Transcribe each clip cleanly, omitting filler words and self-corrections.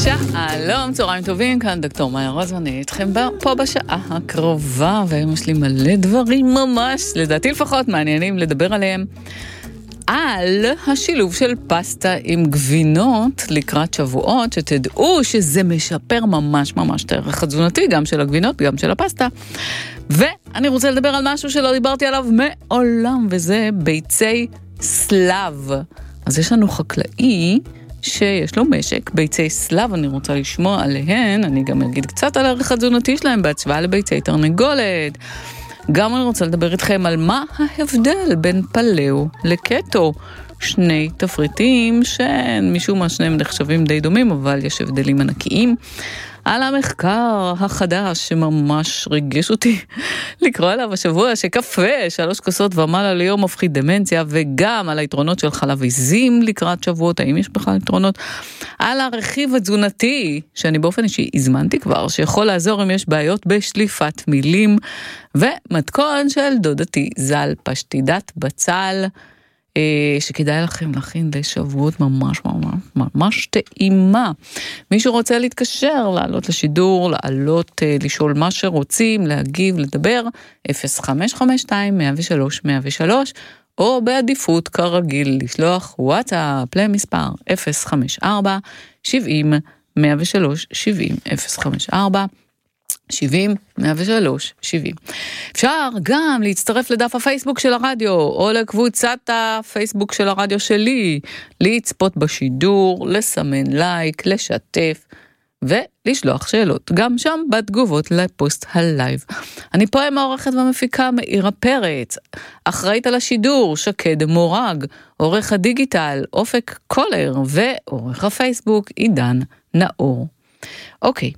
שלום, צהריים טובים, כאן דוקטור מאיה רוז, ואני איתכם פה בשעה הקרובה, והיום יש לי מלא דברים ממש, לדעתי לפחות מעניינים לדבר עליהם, על השילוב של פסטה עם גבינות לקראת שבועות, שתדעו שזה משפר ממש ממש את הערך התזונתי, גם של הגבינות, גם של הפסטה. ואני רוצה לדבר על משהו שלא דיברתי עליו מעולם, וזה ביצי סלב. אז יש לנו חקלאי שיש לו משק, ביצי סלב, אני רוצה לשמוע עליהן, אני גם אגיד קצת על הערך התזונתי שלהם בהשוואה לביצי תרנגולת. גם אני רוצה לדבר איתכם על מה ההבדל בין פלאו לקטו. שני תפריטים שמשום מה שניהם נחשבים די דומים, אבל יש הבדלים ענקיים. על המחקר החדש שממש ריגש אותי לקרוא עליו השבוע, שקפה 3 כוסות ומעלה ליום מפחית דמנציה, וגם על היתרונות של חלב עיזים לקראת שבועות, האם יש בכלל יתרונות, על הרכיב התזונתי, שאני באופן אישי הזמנתי כבר, שיכול לעזור אם יש בעיות בשליפת מילים, ומתכון של דודתי ז"ל, פשטידת בצל, שכדאי לכם להכין לשבועות ממש ממש ממש טעימה. מישהו רוצה להתקשר, לעלות לשידור, לעלות, לשאול מה שרוצים, להגיב, לדבר, 0552-103-103, או בעדיפות כרגיל לשלוח וואטסאפ למספר 054-70-103-70, 054-70-103-70. אפשר גם להצטרף לדף הפייסבוק של הרדיו, או לקבוצת הפייסבוק של הרדיו שלי, לצפות בשידור, לסמן לייק, לשתף, ולשלוח שאלות. גם שם בתגובות לפוסט הלייב. אני פה עם העורכת והמפיקה מאירה פרץ, אחראית על השידור, שקד מורג, עורך הדיגיטל, אופק קולר, ועורך הפייסבוק, עידן נאור. אוקיי.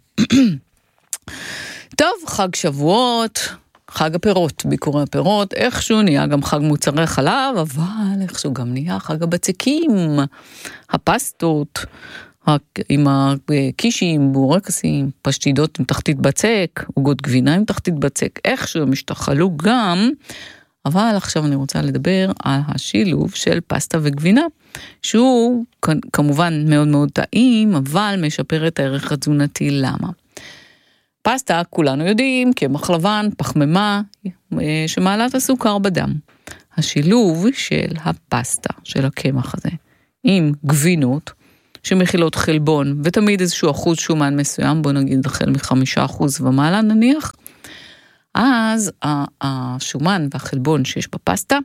טוב, חג שבועות, חג הפירות, ביקורי הפירות, איכשהו נהיה גם חג מוצרי חלב, אבל איכשהו גם נהיה חג הבצקים, הפסטות, עם הקישים, בורקסים, פשטידות עם תחתית בצק, עוגות גבינה עם תחתית בצק, איכשהו הם השתחלו גם, אבל עכשיו אני רוצה לדבר על השילוב של פסטה וגבינה, שהוא כמובן מאוד מאוד טעים, אבל משפר את הערך התזונתי. למה? פסטה, כולנו יודעים, קמח לבן, פחמימה, שמעלה את הסוכר בדם. השילוב של הפסטה, של הקמח הזה, עם גבינות, שמכילות חלבון, ותמיד איזשהו אחוז שומן מסוים, בוא נגיד החל מ5% ומעלה נניח, אז השומן והחלבון שיש בפסטה,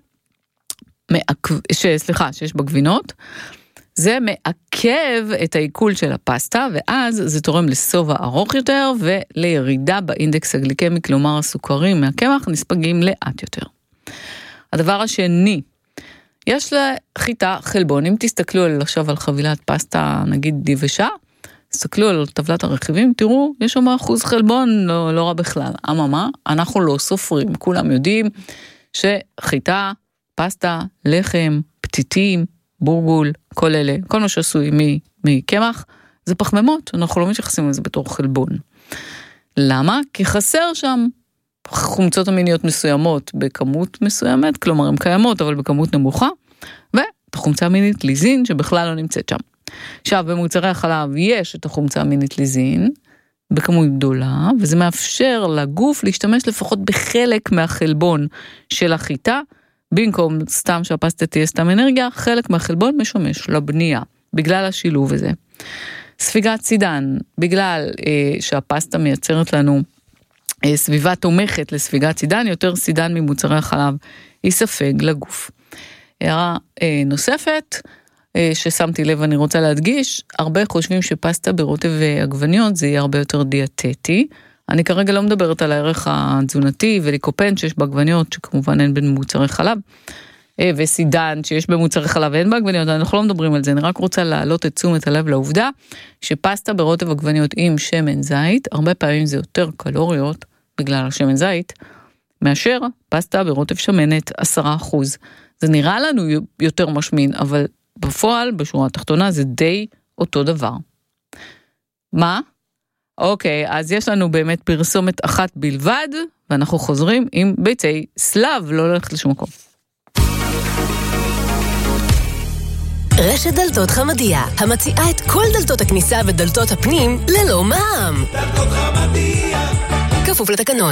שיש בגבינות, זה מעכב את העיכול של הפסטה, ואז זה תורם לסובה ארוך יותר, ולירידה באינדקס הגליקמי, כלומר הסוכרים מהקמח נספגים לאט יותר. הדבר השני, יש לחיטה חלבון, אם תסתכלו עכשיו על חבילת פסטה, נגיד יבשה, תסתכלו על טבלת הרכיבים, תראו, יש שם אחוז חלבון, לא רע בכלל. אממה, אנחנו לא סופרים, כולם יודעים שחיטה, פסטה, לחם, פתיתים, בורגול, כל אלה, כל מה שעשוי מקמח, זה פחמימות, אנחנו לא מתייחסים לזה בתור חלבון. למה? כי חסר שם חומצות אמיניות מסוימות בכמות מסוימת, כלומר הן קיימות אבל בכמות נמוכה, והחומצה אמינית ליזין שבכלל לא נמצאת שם. עכשיו במוצרי החלב יש את החומצה אמינית ליזין, בכמות גדולה, וזה מאפשר לגוף להשתמש לפחות בחלק מהחלבון של החיטה, במקום סתם שהפסטה תהיה סתם אנרגיה, חלק מהחלבון משמש לבנייה, בגלל השילוב הזה. ספיגת סידן, בגלל שהפסטה מייצרת לנו סביבה תומכת לספיגת סידן, יותר סידן ממוצרי החלב יספג לגוף. הערה נוספת, ששמתי לב אני רוצה להדגיש, הרבה חושבים שפסטה ברוטב ועגבניות זה יהיה הרבה יותר דיאטטי, אני כרגע לא מדברת על הערך התזונתי וליקופן שיש בעגבניות, שכמובן אין בין מוצרי חלב, וסידן שיש במוצרי חלב ואין בעגבניות, אנחנו לא מדברים על זה, אני רק רוצה להעלות את תשומת הלב לעובדה, שפסטה ברוטב עגבניות עם שמן זית, הרבה פעמים זה יותר קלוריות, בגלל השמן זית, מאשר פסטה ברוטב שמנת 10%. זה נראה לנו יותר משמין, אבל בפועל, בשורה התחתונה, זה די אותו דבר. מה? אוקיי, אז יש לנו באמת פרסומת אחת בלבד, ואנחנו חוזרים עם ביצי סלב, לא ללכת לשום מקום. רשת דלתות חמדיה, המציעה את כל דלתות הכניסה ודלתות הפנים ללא מע"מ. דלתות חמדיה. כפוף לתקנון.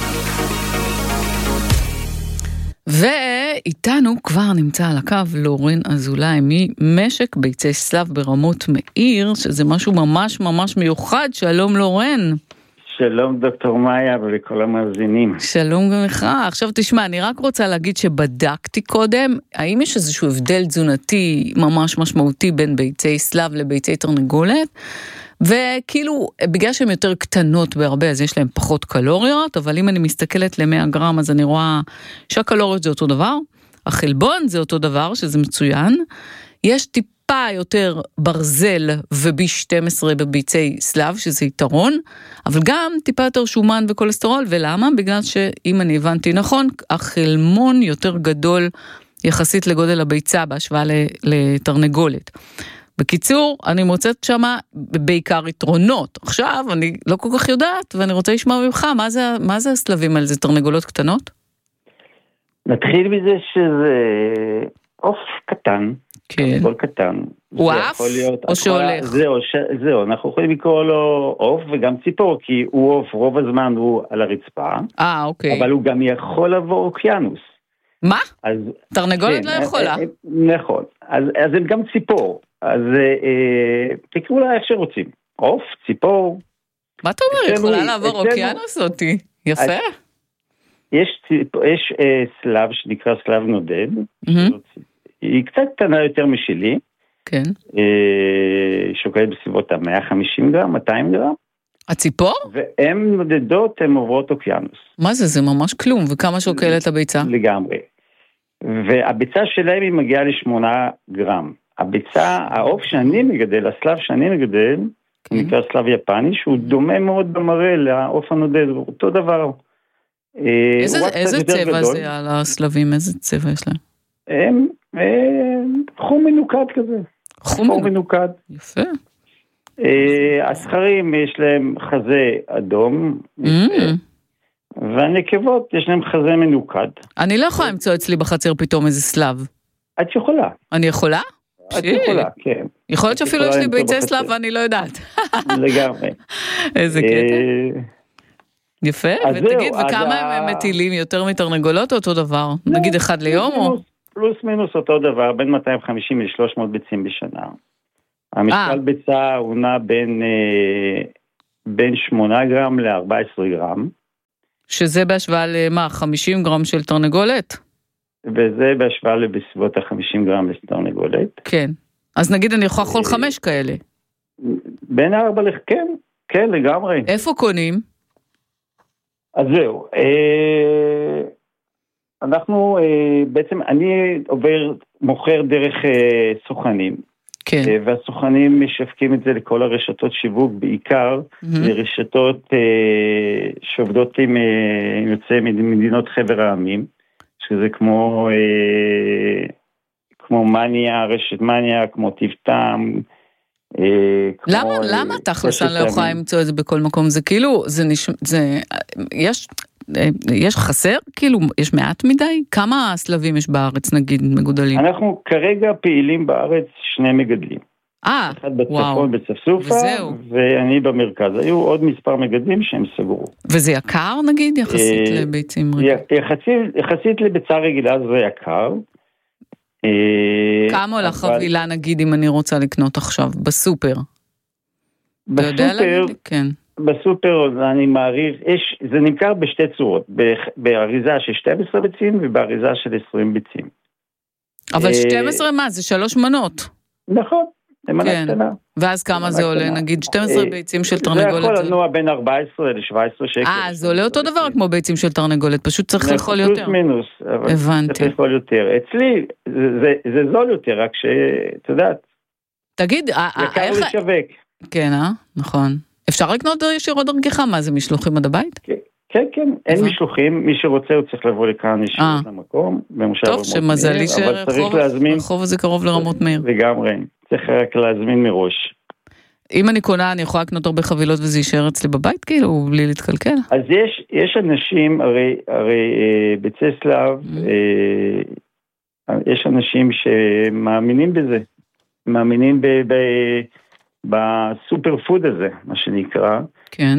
ואיתנו כבר נמצא על הקו לורן אזולאי ממשק ביצי סלב ברמות מאיר, שזה משהו ממש ממש מיוחד. שלום לורן. שלום דוקטור מאיה ולכל המאזינים. שלום גם לך. עכשיו תשמע, אני רק רוצה להגיד שבדקתי קודם, האם יש איזשהו הבדל תזונתי ממש משמעותי בין ביצי סלב לביצי תרנגולת, וכאילו בגלל שהן יותר קטנות בהרבה אז יש להן פחות קלוריות, אבל אם אני מסתכלת ל-100 גרם אז אני רואה שהקלוריות זה אותו דבר, החלבון זה אותו דבר שזה מצוין, יש טיפה יותר ברזל וב-12 בביצי סלב שזה יתרון, אבל גם טיפה יותר שומן וכולסטרול, ולמה? בגלל שאם אני הבנתי נכון, החלמון יותר גדול יחסית לגודל הביצה בהשוואה לתרנגולת. בקיצור, אני מוצאת שמה בעיקר יתרונות. עכשיו, אני לא כל כך יודעת, ואני רוצה לשמוע ממך, מה זה הסלבים האלה? זה תרנגולות קטנות? נתחיל בזה שזה עוף קטן, תרנגול קטן. הוא עף או שהולך? זהו, אנחנו יכולים לקרוא לו עוף וגם ציפור, כי הוא עוף, רוב הזמן הוא על הרצפה. אוקיי. אבל הוא גם יכול לעבור אוקיינוס. מה? תרנגולת לא יכולה. נכון, אז הם גם ציפור. אז תקראו לה איך שרוצים. עוף, ציפור. מה אתה אומר? יכולה לעבור אוקיינוס אותי? יפה. יש סלב שנקרא סלב נודד. היא קצת קטנה יותר משלי. כן. שוקלת בסביבות 150 גרם, 200 גרם. הציפור? והן נודדות, הן עוברות אוקיינוס. מה זה? זה ממש כלום. וכמה שוקלת הביצה? לגמרי. והביצה שלהם היא מגיעה ל8 גרם. הביצה, העוף שאני מגדל, הסלב שאני מגדל, הוא נקרא סלב יפני, שהוא דומה מאוד במראה לעוף הנודד, אותו דבר. איזה צבע זה על הסלבים? איזה צבע יש להם? הם חום מנוקד כזה. חום מנוקד. יפה. הזכרים יש להם חזה אדום, והנקבות יש להם חזה מנוקד. אני לא יכולה למצוא אצלי בחצר פתאום איזה סלב. את יכולה. אני יכולה? את יכולה, כן. יכול להיות שאפילו יש לי ביצי סלב ואני לא יודעת. לגמרי. איזה קטע. יפה, ותגיד, וכמה הם מטילים יותר מתרנגולות או אותו דבר? נגיד אחד ליום או? פלוס מינוס אותו דבר, בין 250 ל-300 ביצים בשנה. המשקל ביצה הוא נע בין 8 גרם ל-14 גרם. שזה בהשוואה למה? 50 גרם של תרנגולת? וזה בהשוואה לבסביבות ה-50 גרם לתרנגולת. כן. אז נגיד אני יכולה לאכול 5 כאלה. בין 4 כן, כן, לגמרי. איפה קונים? אז זהו. אנחנו, בעצם אני מוכר דרך סוכנים. כן. והסוכנים משווקים את זה לכל הרשתות שיווק, בעיקר לרשתות שעובדות עם יוצאי מדינות חבר העמים. שזה כמו מניה, רשת מניה, כמו טבטם. למה תכלס אני לא יכולה למצוא את זה בכל מקום? זה כאילו, יש חסר? כאילו, יש מעט מדי? כמה סלבים יש בארץ, נגיד, מגודלים? אנחנו כרגע פעילים בארץ 2 מגדלים. אחד בצפון בצפסופה, ואני במרכז. היו עוד מספר מגדלים שהם סגרו. וזה יקר נגיד יחסית לביצים רגילות? יחסית לביצה רגילה זה יקר. כמה עולה חבילה נגיד אם אני רוצה לקנות עכשיו בסופר? בסופר אני מעריך, זה נמכר בשתי צורות, באריזה של 12 ביצים ובאריזה של 20 ביצים. אבל 12 מה? זה 3 מנות. נכון. כן. ואז כמה זה עולה? נגיד 12 ביצים של תרנגולת. זה יכול לנוע בין 14 ל-17 שקל. זה עולה אותו דבר כמו ביצים של תרנגולת, פשוט צריך לאכול יותר. פלוס מינוס, אבל צריך לאכול יותר. אצלי זה זול יותר, רק שאת יודעת. תגיד, יקר לשווק. כן, נכון. אפשר לקנות ישירות דרכך? מה זה, משלוחים עד הבית? כן, כן, אין משלוחים, מי שרוצה הוא צריך לבוא לכאן ישירות למקום, טוב, שמזלי שרחוב הזה קרוב לרמות מאיר. לגמרי, צריך רק להזמין מראש. אם אני קונה, אני יכולה לקנות הרבה חבילות וזה יישאר אצלי בבית, כאילו, בלי להתקלקל? אז יש אנשים, הרי ביצי סלב, יש אנשים שמאמינים בזה. מאמינים בסופר פוד הזה, מה שנקרא. כן.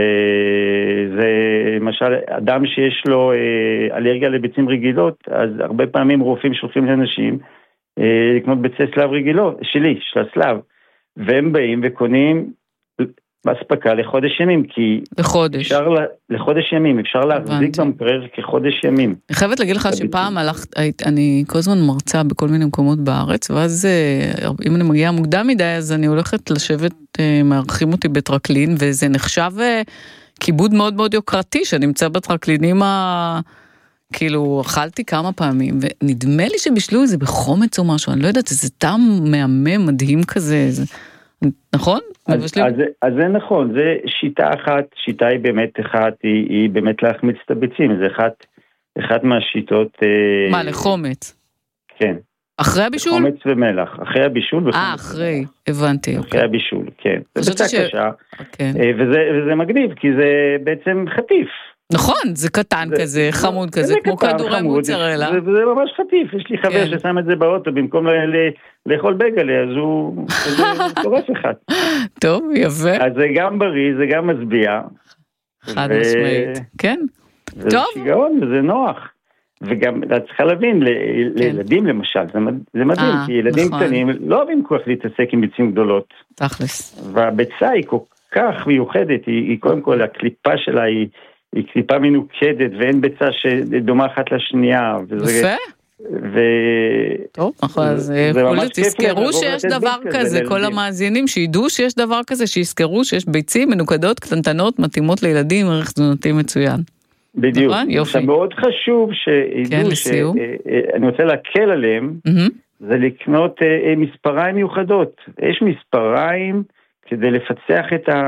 וזה, למשל, אדם שיש לו אלרגיה לביצים רגילות, אז הרבה פעמים רופאים שולחים לאנשים לקנות ביצי סלב רגילות, של הסלב, והם באים וקונים בהספקה לחודש ימים, כי לחודש. לחודש ימים, אפשר להחזיק במקרר כחודש ימים. אני חייבת להגיד לך שפעם אני כל הזמן מרצה בכל מיני מקומות בארץ, ואז אם אני מגיעה מוקדם מדי, אז אני הולכת לשבת, מארחים אותי בטרקלין, וזה נחשב כיבוד מאוד מאוד יוקרתי, שנמצא בטרקלינים כאילו, אכלתי כמה פעמים, ונדמה לי שבשלו זה בחומץ או משהו, אני לא יודעת, איזה טעם מהמם, מדהים כזה, נכון? אז זה נכון, זה שיטה אחת, שיטה היא באמת אחת, היא באמת להחמיץ את הביצים, זה אחת מהשיטות. מה, לחומץ? כן. אחרי הבישול? חומץ ומלח, אחרי הבישול וחומץ. אחרי, הבנתי. אחרי הבישול, כן. זה ביצה קשה, וזה מגניב, כי זה בעצם חטיף. נכון, זה קטן כזה, חמוד כזה, כמו כדורי מוצרלה. זה ממש חטיף, יש לי חבר ששם את זה באוטו, במקום לאכול בגלה, אז הוא תורס אחד. טוב, יפה. אז זה גם בריא, זה גם משביע. חד משמעית, כן. טוב. זה שיגעון וזה נוח. וגם, אתה צריכה להבין, לילדים למשל, זה מדהים, כי ילדים קטנים לא אוהבים כוח להתעסק עם ביצים גדולות. תכלס. והביצה היא כל כך מיוחדת, היא קודם כל, הקליפה שלה היא קליפה מנוקדת, ואין ביצה שדומה אחת לשנייה. יפה. טוב, אז תזכרו שיש דבר כזה, כל המאזינים שידעו שיש דבר כזה, שיזכרו שיש ביצים מנוקדות, קטנטנות, מתאימות לילדים, ערך תזונתי מצוין. בדיוק. עכשיו מאוד חשוב שידעו אני רוצה להקל עליהם, זה לקנות מספריים מיוחדות. יש מספריים כדי לפצח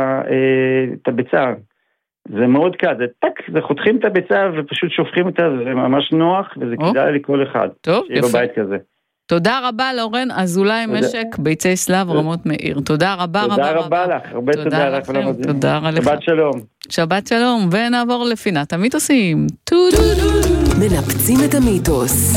את הביצה. זה מאוד קל, זה חותכים את הביצה ופשוט שופכים אותה, זה ממש נוח, וזה כדאי לכל אחד. טוב, יפה. בבית כזה. תודה רבה לורן אזולאי משק, ביצי סלב, רמות מאיר. תודה רבה רבה. תודה רבה לך, הרבה תודה לך. תודה רבה. שבת שלום. שבת שלום, ונעבור לפינת המיתוסים. מנפצים את המיתוס.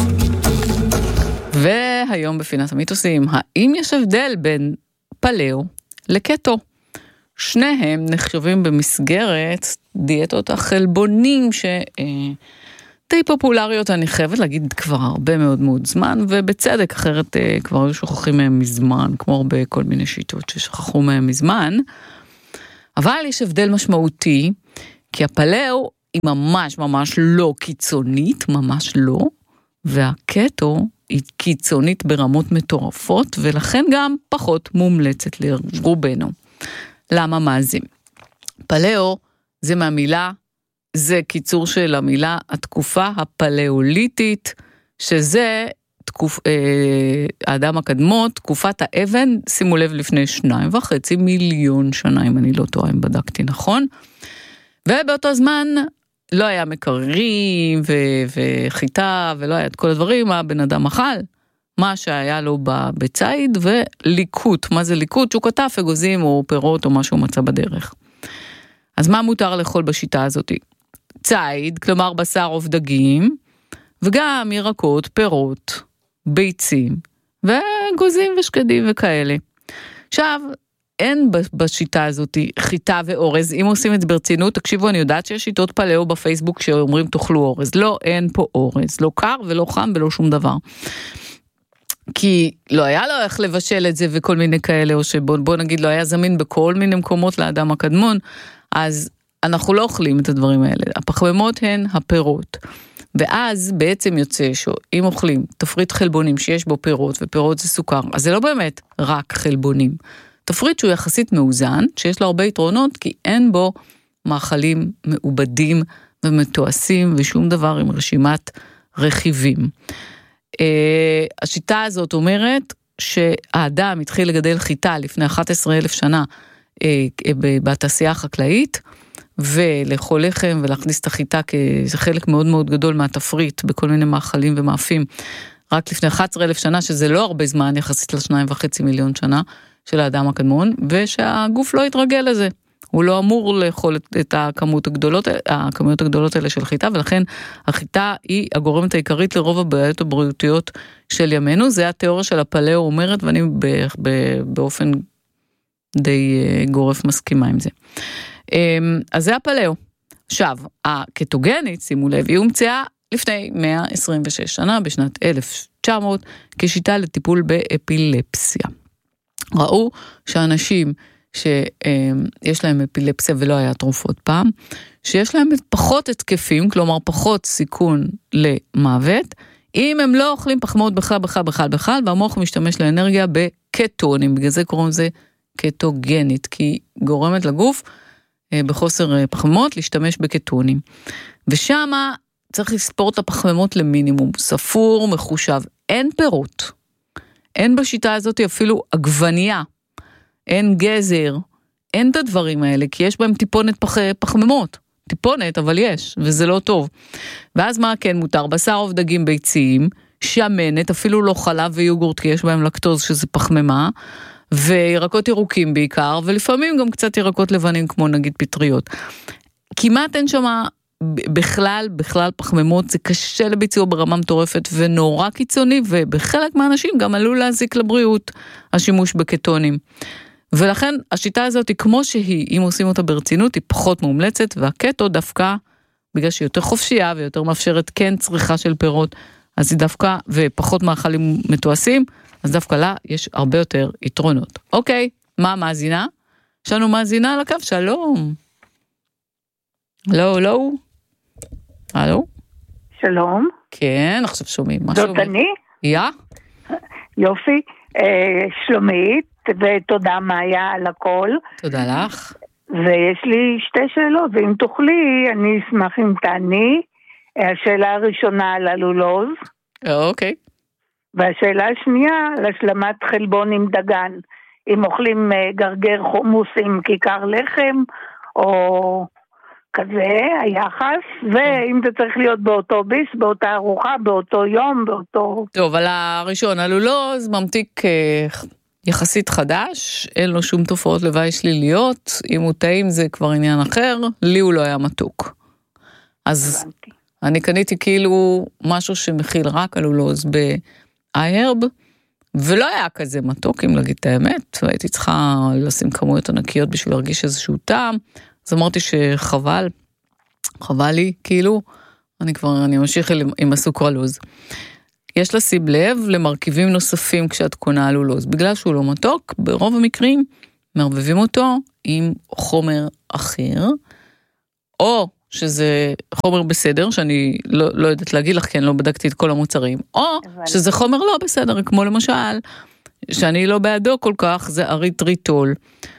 והיום בפינת המיתוסים, האם יש הבדל בין פלאו לקטו? שניהם נחשבים במסגרת דיאטות החלבונים די פופולריות, אני חייבת להגיד כבר הרבה מאוד מאוד זמן, ובצדק, אחרת כבר היו שוכחים מהם מזמן, כמו הרבה כל מיני שיטות ששכחו מהם מזמן, אבל יש הבדל משמעותי, כי הפלאו היא ממש ממש לא קיצונית, ממש לא, והקטו היא קיצונית ברמות מטורפות, ולכן גם פחות מומלצת לרובנו. למה מאזים? פלאו זה מהמילה, זה קיצור של המילה התקופה הפלאוליטית, שזה האדם הקדמות, תקופת האבן, שימו לב לפני 2.5 מיליון שנה, אם אני לא טועה, אם בדקתי נכון, ובאותו זמן לא היה מקררים וחיטה, ולא היה את כל הדברים, הבן אדם אכל, מה שהיה לו בציד, וליקוט. מה זה ליקוט? שהוא כתב אגוזים או פירות או משהו מצא בדרך. אז מה מותר לאכול בשיטה הזאת? ציד, כלומר בשר עוף דגים, וגם ירקות, פירות, ביצים, ואגוזים ושקדים וכאלה. עכשיו, אין בשיטה הזאת חיטה ואורז. אם עושים את זה ברצינות, תקשיבו, אני יודעת שיש שיטות פלאו בפייסבוק שאומרים תאכלו אורז. לא, אין פה אורז. לא קר ולא חם ולא שום דבר. כי לא היה לו איך לבשל את זה וכל מיני כאלה, או שבוא נגיד לא היה זמין בכל מיני מקומות לאדם הקדמון, אז אנחנו לא אוכלים את הדברים האלה. הפחמימות הן הפירות. ואז בעצם יוצא שאם אוכלים תפריט חלבונים שיש בו פירות, ופירות זה סוכר, אז זה לא באמת רק חלבונים. תפריט שהוא יחסית מאוזן, שיש לו הרבה יתרונות, כי אין בו מאכלים מעובדים ומתועשים, ושום דבר עם רשימת רכיבים. השיטה הזאת אומרת שהאדם התחיל לגדל חיטה לפני 11,000 שנה בתעשייה החקלאית, ולאכול לחם ולהכניס את החיטה כחלק מאוד מאוד גדול מהתפריט בכל מיני מאכלים ומאפים, רק לפני 11,000 שנה, שזה לא הרבה זמן יחסית ל2.5 מיליון שנה של האדם הקדמון, ושהגוף לא התרגל לזה. הוא לא אמור לאכול את הכמויות הגדולות האלה של חיטה, ולכן החיטה היא הגורמת העיקרית לרוב הבעיות הבריאותיות של ימינו, זה התיאוריה של הפלאו אומרת, ואני באופן די גורף מסכימה עם זה. אז זה הפלאו. עכשיו, הקטוגנית, שימו לב, היא הומצאה לפני 126 שנה, בשנת 1900, כשיטה לטיפול באפילפסיה. ראו שאנשים שיש להם אפילפסיה ולא היה תרופות פעם, שיש להם פחות התקפים, כלומר פחות סיכון למוות, אם הם לא אוכלים פחמות בכלל, והמוח משתמש לאנרגיה בקטונים, בגלל זה קוראים לזה קטוגנית, כי גורמת לגוף בחוסר פחמות להשתמש בקטונים. ושמה צריך לספור את הפחמימות למינימום, ספור, מחושב, אין פירות. אין בשיטה הזאת אפילו עגבנייה, אין גזר, אין את הדברים האלה, כי יש בהם טיפונת פחמימות. טיפונת, אבל יש, וזה לא טוב. ואז מה כן מותר? בשר עוף דגים ביציים, שמנת, אפילו לא חלב ויוגורט, כי יש בהם לקטוז שזה פחמימה, וירקות ירוקים בעיקר, ולפעמים גם קצת ירקות לבנים, כמו נגיד פטריות. כמעט אין שמה בכלל פחמימות, זה קשה לביצוע ברמה מטורפת, ונורא קיצוני, ובחלק מהאנשים גם עלול להזיק לבריאות, השימוש בקטונים. ולכן השיטה הזאת היא כמו שהיא, אם עושים אותה ברצינות, היא פחות מומלצת, והקטו דווקא, בגלל שהיא יותר חופשייה, ויותר מאפשרת כן צריכה של פירות, אז היא דווקא, ופחות מאכלים מתועשים, אז דווקא לה יש הרבה יותר יתרונות. אוקיי, מה מאזינה? יש לנו מאזינה על הקו, שלום. הלו. שלום. כן, עכשיו שומעים. זאת אני? יופי. שלומית, ותודה מאיה על הכל. תודה לך. ויש לי שתי שאלות, ואם תוכלי, אני אשמח אם תעני. השאלה הראשונה על הלולוז. אוקיי. והשאלה השנייה, על השלמת חלבון עם דגן. אם אוכלים גרגר חומוס עם כיכר לחם, או כזה, היחס, ואם זה צריך להיות באותו ביס, באותה ארוחה, באותו יום, באותו... טוב, על הראשון, הלולוז ממתיק יחסית חדש, אין לו שום תופעות לוואי שליליות, אם הוא טעים זה כבר עניין אחר, לי הוא לא היה מתוק. אז אני קניתי כאילו משהו שמכיל רק הלולוז ב-iHerb, ולא היה כזה מתוק, אם להגיד את האמת, והייתי צריכה לשים כמויות ענקיות בשביל להרגיש איזשהו טעם, אז אמרתי שחבל לי, כאילו, אני ממשיך עם הסוכרלוז. יש לשים לב למרכיבים נוספים כשאת קונה הלולוז, בגלל שהוא לא מתוק, ברוב המקרים מערבבים אותו עם חומר אחר, או שזה חומר בסדר, שאני לא יודעת להגיד לך, כי אני לא בדקתי את כל המוצרים, או שזה חומר לא בסדר, כמו למשל, שאני לא בעדו כל כך, זה אריתריטול,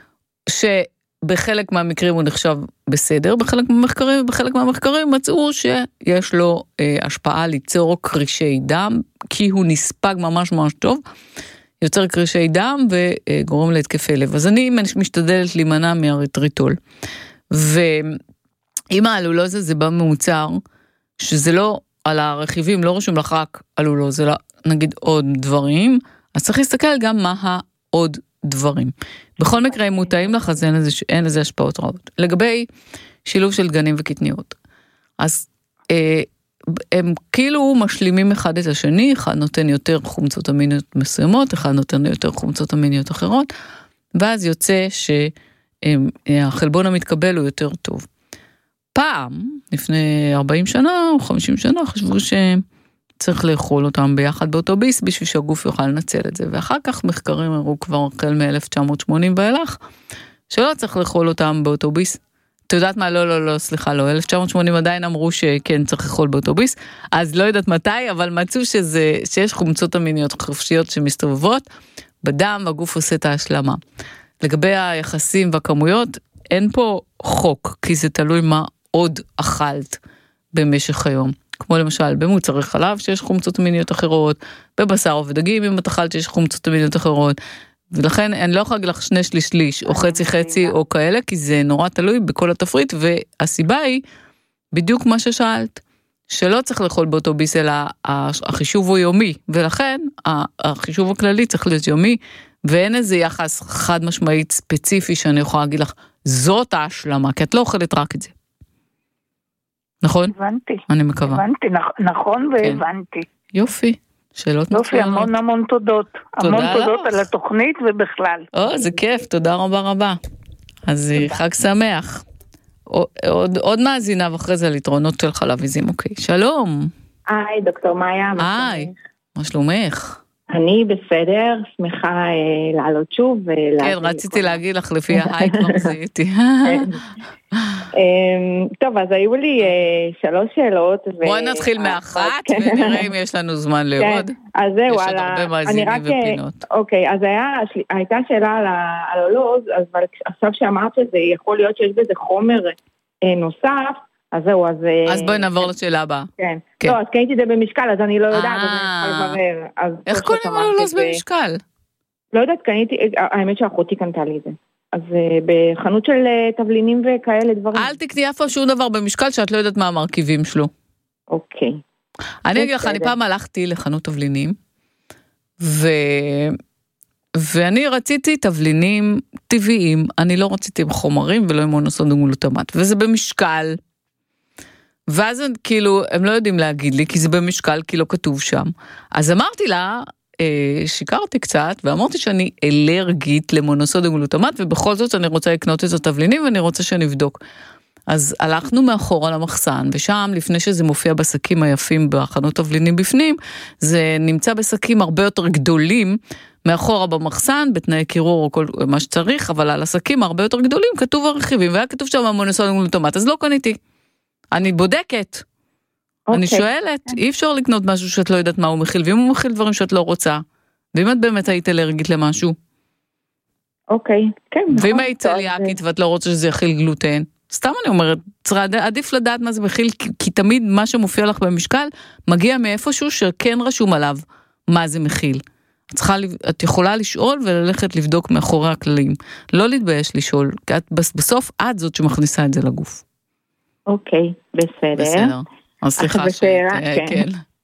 שבחלק מהמקרים הוא נחשב בסדר, בחלק מהמחקרים מצאו שיש לו השפעה ליצור קרישי דם, כי הוא נספג ממש ממש טוב, יוצר קרישי דם וגורם להתקפי לב. אז אני משתדלת להימנע מאריתריטול. ואם הלולוז הזה בא ממוצר, שזה לא על הרכיבים, לא רשום לך רק הלולוז, אלא נגיד עוד דברים, אז צריך להסתכל גם מה העוד דברים. בכל מקרה, אם מוטעים לך, אז אין לזה השפעות רבות. לגבי שילוב של דגנים וקטניות, אז הם כאילו משלימים אחד את השני, אחד נותן יותר חומצות אמיניות מסוימות, אחד נותן יותר חומצות אמיניות אחרות, ואז יוצא שהחלבון המתקבל הוא יותר טוב. פעם, לפני 40 שנה או 50 שנה, חשבו שצריך לאכול אותם ביחד באותו ביס, בשביל שהגוף יוכל לנצל את זה. ואחר כך מחקרים הראו כבר החל מ-1980 ואילך, שלא צריך לאכול אותם באותו ביס. אתה יודעת מה? לא, סליחה, לא. 1980 עדיין אמרו שכן צריך לאכול באותו ביס, אז לא יודעת מתי, אבל מצאו שיש חומצות אמיניות חופשיות שמסתובבות בדם, והגוף עושה את ההשלמה. לגבי היחסים והכמויות, אין פה חוק, כי זה תלוי מה עוד אכלת במשך היום. כמו למשל, במוצרי חלב שיש חומצות אמיניות אחרות, בבשר עוף דגים אם את אכלת שיש חומצות אמיניות אחרות, ולכן אני לא יכולה להגיד לך 2/3 או חצי או כאלה, כי זה נורא תלוי בכל התפריט, והסיבה היא בדיוק מה ששאלת, שלא צריך לאכול באותו ביס, אלא החישוב הוא יומי, ולכן החישוב הכללי צריך להיות יומי, ואין איזה יחס חד משמעית ספציפי שאני יכולה להגיד לך, זאת ההשלמה, כי את לא אוכלת רק את זה. נכון? הבנתי. אני מקווה. הבנתי, נכון והבנתי. יופי. שאלות יופי, המון תודות. המון תודות על התוכנית ובכלל. זה כיף, תודה רבה. אז חג שמח. עוד מאזינה ואחרי זה על יתרונות של חלב עיזים, אוקיי. שלום. היי, דוקטור מאיה. היי, מה שלומך? אני בסדר, שמחה לעלות שוב. כן, רציתי להגיד לך לפי ההיי כבר זיהיתי. טוב, אז היו לי 3 שאלות. בואי נתחיל מאחת ונראה אם יש לנו זמן לעוד. אז זהו, יש עוד הרבה מאזינים ופינות. אוקיי, אז הייתה שאלה על הלוז, אבל עכשיו שאמרת שזה יכול להיות שיש בזה חומר נוסף, אז זהו, אז בואי נעבור לשאלה הבאה. כן. לא, אז קניתי את זה במשקל, אז אני לא יודעת, אז אני צריכה לברר. איך קונים לולוז במשקל? לא יודעת, קניתי, האמת שאחותי קנתה לי את זה. אז בחנות של תבלינים וכאלה דברים. אל תקני אף שום דבר במשקל שאת לא יודעת מה המרכיבים שלו. אוקיי. אני אגיד לך, אני פעם הלכתי לחנות תבלינים, ואני רציתי תבלינים טבעיים, אני לא רציתי עם חומרים ולא עם מונוסודיום גלוטמט, וזה במשקל, ואז כאילו, הם לא יודעים להגיד לי, כי זה במשקל, כי לא כתוב שם. אז אמרתי לה, שיקרתי קצת, ואמרתי שאני אלרגית למונוסודיום גלוטמט, ובכל זאת אני רוצה לקנות את התבלינים, ואני רוצה שנבדוק. אז הלכנו מאחורה למחסן, ושם, לפני שזה מופיע בשקים היפים בחנות תבלינים בפנים, זה נמצא בשקים הרבה יותר גדולים, מאחורה במחסן, בתנאי קירור או כל מה שצריך, אבל על השקים הרבה יותר גדולים, כתוב הרכיבים, והיה כתוב שם מונוסודיום גלוטמט, אז לא קניתי. אני בודקת. אני שואלת, אי אפשר לקנות משהו שאת לא יודעת מה הוא מכיל, ואם הוא מכיל דברים שאת לא רוצה, ואם את באמת היית אלרגית למשהו. אוקיי, כן. ואם היית צליאקית ואת לא רוצה שזה יכיל גלוטן, סתם אני אומרת, עדיף לדעת מה זה מכיל, כי תמיד מה שמופיע לך במשקל, מגיע מאיפשהו שכן רשום עליו מה זה מכיל. את יכולה לשאול וללכת לבדוק מאחורי הכללים. לא להתבייש לשאול, כי את בסוף את זאת שמכניסה את זה לגוף. אוקיי, בסדר. אז סליחה כן.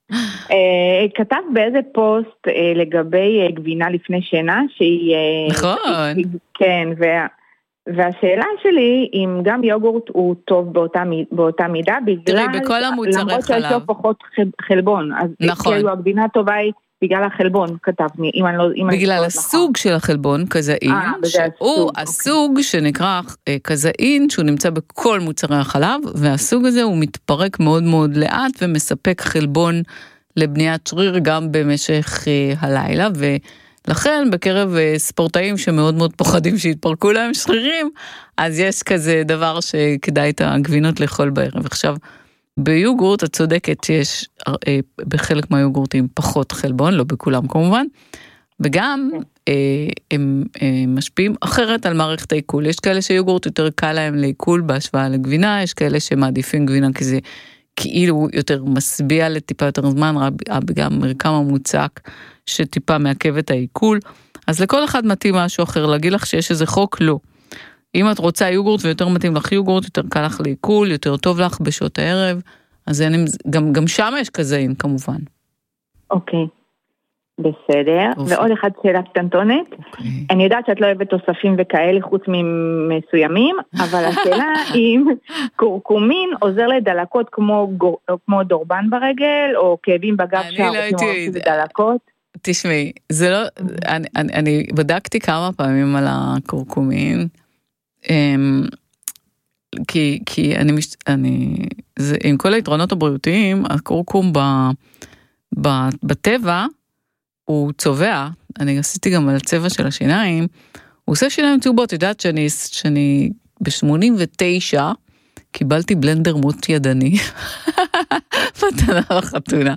כתב באיזה פוסט לגבי גבינה לפני שינה, שהיא... נכון. כן, והשאלה שלי, אם גם יוגורט הוא טוב באותה מידה, בגלל... בכל המוצרי חלב. למרות שיש לו פחות חלבון. נכון. כאילו הגבינה הטובה היא בגלל החלבון, כתבני. בגלל הסוג של החלבון, קזאין, שהוא הסוג שנקרא קזאין, שהוא נמצא בכל מוצרי החלב, והסוג הזה הוא מתפרק מאוד מאוד לאט, ומספק חלבון לבניית שריר גם במשך הלילה, ולכן בקרב ספורטאים שמאוד מאוד פוחדים שיתפרקו להם שרירים, אז יש כזה דבר שכדאי את הגבינות לאכול בערב. עכשיו, ביוגורט את צודקת שיש בחלק מהיוגורטים פחות חלבון, לא בכולם כמובן, וגם הם משפיעים אחרת על מערכת העיכול. יש כאלה שיוגורט יותר קל להם לעיכול בהשוואה לגבינה, יש כאלה שמעדיפים גבינה כי זה כאילו יותר מסביע לטיפה יותר זמן, גם מרקם המוצק שטיפה מעכב את העיכול, אז לכל אחד מתאים משהו אחר, להגיד לך שיש איזה חוק, לא. אם את רוצה יוגורט ויותר מתאים לך יוגורט, יותר קל לך לעיכול, יותר טוב לך בשעות הערב, אז גם שם יש קזאין כמובן. אוקיי, בסדר. ועוד אחד שאלה קטנטונת. אני יודעת שאת לא אוהבת תוספים וכאלה חוץ ממסוימים, אבל השאלה אם קורקומין עוזר לדלקות כמו דורבן ברגל, או כאבים בגב שהרופאים לדלקות. תשמעי, זה לא, אני בדקתי כמה פעמים על הקורקומין, כי זה, עם כל היתרונות הבריאותיים, הקורקום בטבע, הוא צובע, אני עשיתי גם על הצבע של השיניים, הוא עושה שיניים צהובות, יודעת שאני ב-89, קיבלתי בלנדר מוט ידני, מתנה בחתונה,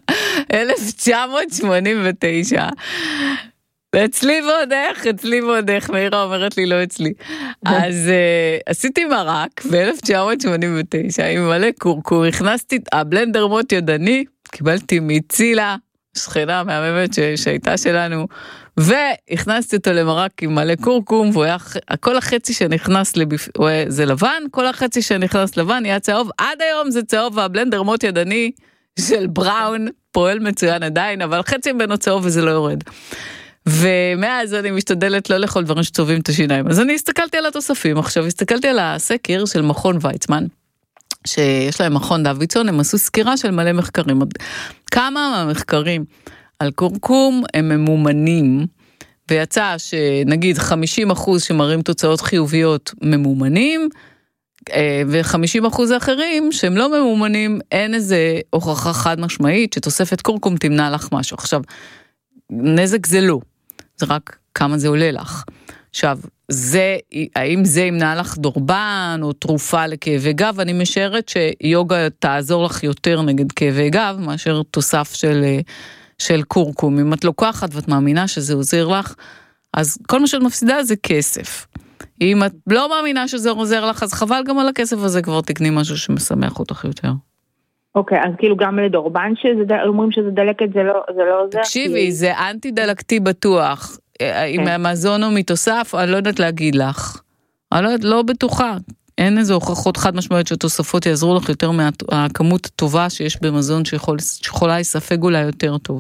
1989, ואצלי ועודך, מאירה אומרת לי לא אצלי, אז עשיתי מרק ב-1989, עם מלא קורקום, הכנסתי הבלנדר מוט ידני, קיבלתי מצילה, שכנה מהממת שהייתה שלנו, והכנסתי אותו למרק עם מלא קורקום, כל החצי שנכנס זה לבן, כל החצי שנכנס לבן יהיה צהוב, עד היום זה צהוב, והבלנדר מוט ידני של בראון, פועל מצוין עדיין, אבל חצי ממנו צהוב וזה לא יורד. ומאז אני משתדלת לא לאכול דברים שטובים את השיניים. אז אני הסתכלתי על התוספים, עכשיו הסתכלתי על הסקר של מכון ויצמן, שיש להם מכון דוידסון, הם עשו סקירה של מלא מחקרים. כמה מהמחקרים על קורקום הם ממומנים, ויצא שנגיד 50% שמראים תוצאות חיוביות ממומנים, ו50% האחרים שהם לא ממומנים, אין איזה הוכחה חד משמעית שתוספת קורקום תמנע לך משהו. עכשיו, נזק זה לא, זה רק כמה זה עולה לך. עכשיו, האם זה ימנע לך דורבן או תרופה לכאבי גב? אני משערת שיוגה תעזור לך יותר נגד כאבי גב, מאשר תוסף של קורקום. אם את לוקחת ואת מאמינה שזה עוזר לך, אז כל מה שאת מפסידה זה כסף. אם את לא מאמינה שזה עוזר לך, אז חבל גם על הכסף הזה, כבר תקני משהו שמשמח אותך יותר. אוקיי, אז כאילו גם לדורבן שאומרים שזה דלקת, זה לא עוזר? תקשיבי, זה אנטי דלקתי בטוח. אם המזון הוא מתוסף, אני לא יודעת להגיד לך. אני לא בטוחה. אין איזו הוכחות חד משמעיות שתוספות יעזרו לך יותר מהכמות הטובה שיש במזון שיכולה לספג אולי יותר טוב.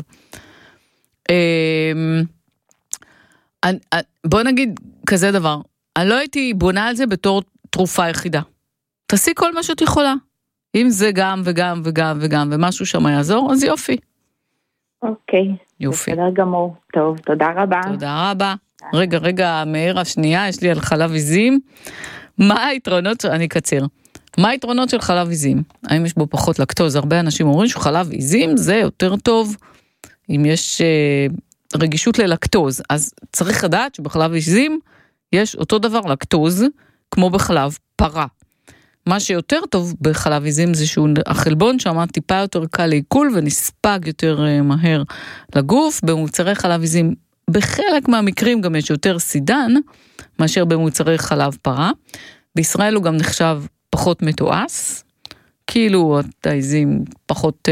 בוא נגיד כזה דבר, אני לא הייתי בונה על זה בתור תרופה יחידה. תעשי כל מה שאת יכולה. אם זה גם וגם וגם וגם ומשהו שם יעזור, אז יופי. אוקיי. יופי. בסדר גמור. טוב, תודה רבה. תודה רבה. רגע, מאיר השנייה, יש לי על חלב עיזים. מה היתרונות, אני אקצר, מה היתרונות של חלב עיזים? האם יש בו פחות לקטוז? הרבה אנשים אומרים שחלב עיזים זה יותר טוב, אם יש רגישות ללקטוז, אז צריך לדעת שבחלב עיזים יש אותו דבר לקטוז, כמו בחלב פרה. מה שיותר טוב בחלב עיזים זה שהחלבון שם טיפה יותר קל לעיכול, ונספג יותר מהר לגוף. במוצרי חלב עיזים, בחלק מהמקרים גם יש יותר סידן, מאשר במוצרי חלב פרה. בישראל הוא גם נחשב פחות מתועש, כאילו העיזים פחות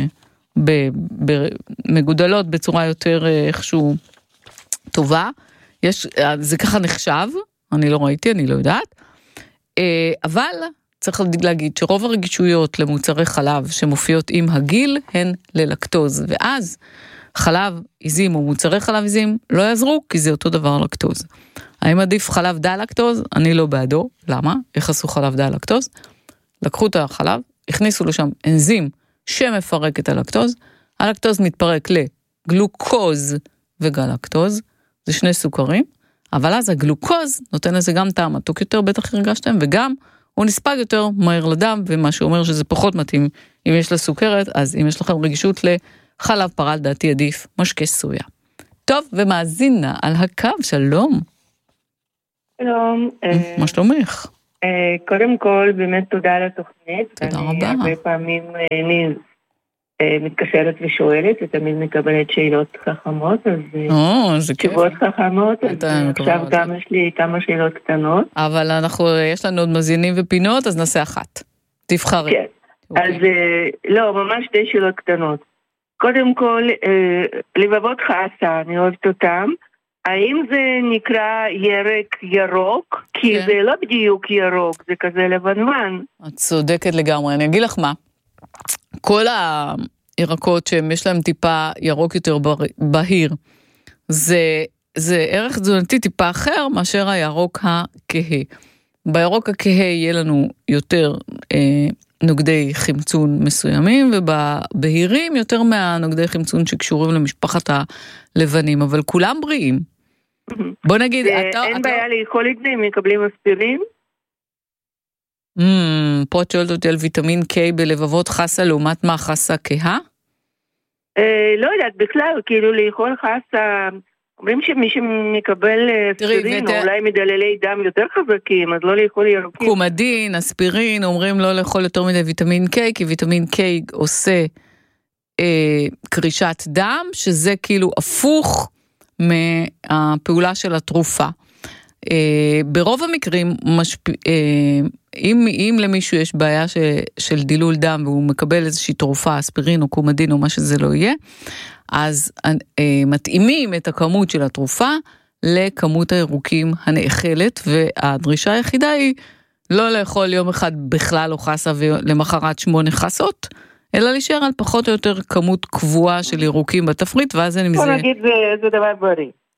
מגודלות בצורה יותר איכשהו טובה. זה ככה נחשב, אני לא ראיתי, אני לא יודעת. אבל צריך להגיד שרוב הרגישויות למוצרי חלב שמופיעות עם הגיל הן ללקטוז, ואז חלב עיזים או מוצרי חלב עיזים לא יעזרו, כי זה אותו דבר לקטוז. האם עדיף חלב דל לקטוז? אני לא בעדו. למה? איך עשו חלב דל לקטוז? לקחו את החלב, הכניסו לשם אנזים שמפרק את הלקטוז, הלקטוז מתפרק לגלוקוז וגלקטוז, זה שני סוכרים, אבל אז הגלוקוז נותן לזה גם טעם מתוק יותר, בטח הרגשתם, וגם הוא נספג יותר מהר לדם, ומה שאומר שזה פחות מתאים אם יש לה סוכרת, אז אם יש לכם רגישות לחלב פרה, לדעתי עדיף משקה סויה. טוב, ומאזינה על הקו, שלום. שלום. מה שלומך? קודם כל, באמת תודה על התוכנית. תודה רבה. הרבה פעמים אני מתקשרת ושואלת, ותמיד מקבלת שאלות חכמות, אז תשובות חכמות, אז עכשיו גם יש לי כמה שאלות קטנות. אבל יש לנו עוד מזינים ופינות, אז נעשה אחת. תבחרי. כן, אז לא, ממש שתי שאלות קטנות. קודם כל, לבבות חסה, אני אוהבת אותם. האם זה נקרא ירק ירוק? כי זה לא בדיוק ירוק, זה כזה לבנמן. את צודקת לגמרי, אני אגיד לך מה. כל הירקות שיש להם טיפה ירוק יותר בהיר, זה ערך תזונתי טיפה אחר מאשר הירוק הכהה. בירוק הכהה יהיה לנו יותר נוגדי חמצון מסוימים, ובהירים יותר מהנוגדי חמצון שקשורים למשפחת הלבנים, אבל כולם בריאים. בוא נגיד, אין בעיה לאכול את זה אם מקבלים אספירין? פה את שואלת אותי על ויטמין K בלבבות חסה, לעומת מה חסה כהה? לא יודעת, בכלל, כאילו לאכול חסה, אומרים שמי שמקבל אספירין, או אולי מדללי דם יותר חזקים, אז לא לאכול ירוקים. קומדין, אספירין, אומרים לא לאכול יותר מדי ויטמין K, כי ויטמין K עושה קרישת דם, שזה כאילו הפוך מהפעולה של התרופה. ברוב המקרים, אם למישהו יש בעיה של דילול דם, והוא מקבל איזושהי תרופה, אספירין או קומדין או מה שזה לא יהיה, אז מתאימים את הכמות של התרופה לכמות הירוקים הנאכלת, והדרישה היחידה היא לא לאכול יום אחד בכלל או חסה ולמחרת 8 חסות, אלא להישאר על פחות או יותר כמות קבועה של ירוקים בתפריט, ואז אני מזה... בוא נגיד, זה דבר בריא.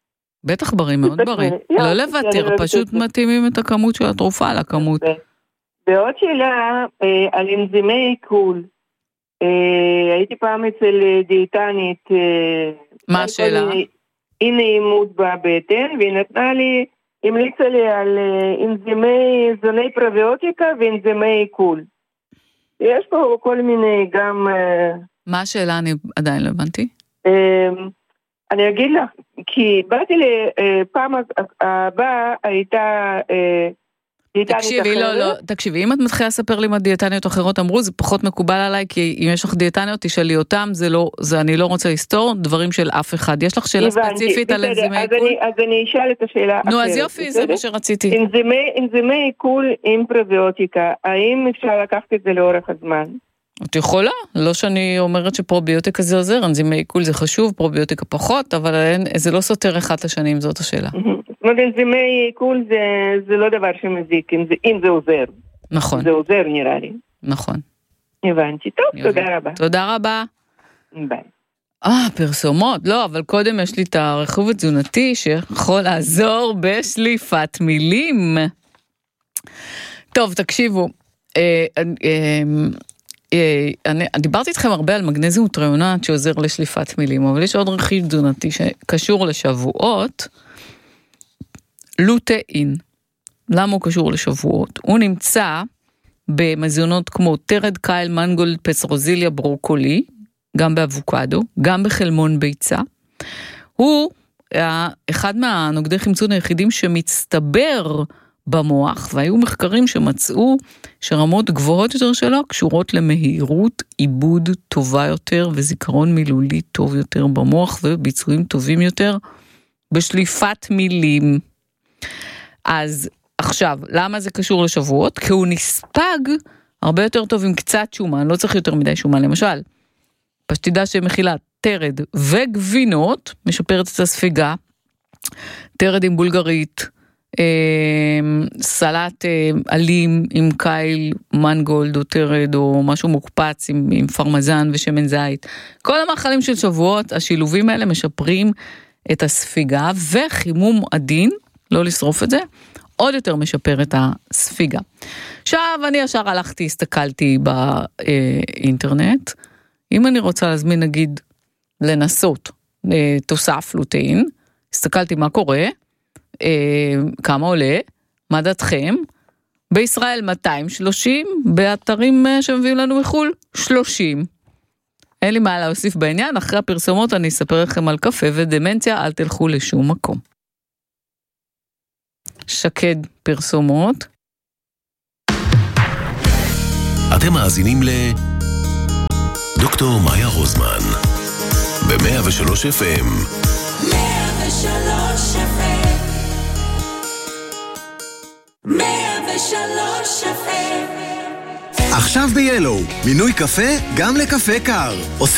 בטח בריא, מאוד בריא. לא לוותר, פשוט מתאימים את הכמות של התרופה לכמות. ועוד שאלה על אנזימי עיכול. הייתי פעם אצל דיאטנית. מה השאלה? אי נעימות בבטן, והיא נתנה לי, המליצה לי על זוני פרוביוטיקה ואנזימי עיכול. יש פה כל מיני גם... מה השאלה? אני עדיין לא הבנתי. אני אגיד לך, כי באתי לפעם הבאה הייתה דיאטנית אחרת. תקשיבי, אם את מתחילה לספר לי מה דיאטניות אחרות אמרו, זה פחות מקובל עליי, כי אם יש לך דיאטניות, תשאלי אותם, אני לא רוצה לסתור דברים של אף אחד. יש לך שאלה ספציפית על אנזימי עיכול? אז אני אשאל את השאלה אחרת. נו, אז יופי, זה מה שרציתי. אנזימי עיכול עם פרוביוטיקה, האם אפשר לקחת את זה לאורך הזמן? את יכולה, לא שאני אומרת שפרוביוטיקה זה עוזר, אנזימי עיכול זה חשוב, פרוביוטיקה פחות, אבל זה לא סותר אחד לשנים, זאת השאלה. זאת אומרת, אנזימי עיכול זה לא דבר שמזיק, אם זה עוזר. נכון. זה עוזר נראה לי. נכון. הבנתי, טוב, תודה רבה. תודה רבה. ביי. פרסומות, לא, אבל קודם יש לי את הרכיב התזונתי שיכול לעזור בשליפת מילים. טוב, תקשיבו, דיברתי איתכם הרבה על מגנזיום וטריונט שעוזר לשליפת מילים, אבל יש עוד רכיב תזונתי שקשור לשבועות, לוטאין. למה הוא קשור לשבועות? הוא נמצא במזונות כמו טרד, קייל, מנגולד, פסרוזיליה, ברוקולי, גם באבוקדו, גם בחלמון ביצה. הוא אחד מהנוגדי חמצון היחידים שמצטבר במוח, והיו מחקרים שמצאו שרמות גבוהות יותר שלו קשורות למהירות עיבוד טובה יותר וזיכרון מילולי טוב יותר במוח וביצועים טובים יותר בשליפת מילים. אז עכשיו, למה זה קשור לשבועות? כי הוא נספג הרבה יותר טוב עם קצת שומן, לא צריך יותר מדי שומן. למשל, פשטידה שמכילה טרד וגבינות, משפרת את הספיגה, טרד עם בולגרית, סלט עלים עם קייל, מנגולד או טרד או משהו מוקפץ עם פרמזן ושמן זית. כל המאכלים של שבועות, השילובים האלה משפרים את הספיגה, וחימום עדין, לא לשרוף את זה, עוד יותר משפר את הספיגה. עכשיו אני ישר הלכתי, הסתכלתי באינטרנט, אם אני רוצה להזמין נגיד לנסות תוסף לוטאין, הסתכלתי מה קורה, כמה עולה, מה דעתכם? בישראל 230, באתרים שמביאים לנו מחול 30. אין לי מה להוסיף בעניין, אחרי הפרסומות אני אספר לכם על קפה ודמנציה, אל תלכו לשום מקום. שקד פרסומות. אתם מאזינים דוקטור מאיה רוזמן ב-103 FM. 103 FM. 103 FM. עכשיו ב-Yellow, מינוי קפה גם לקפה קר.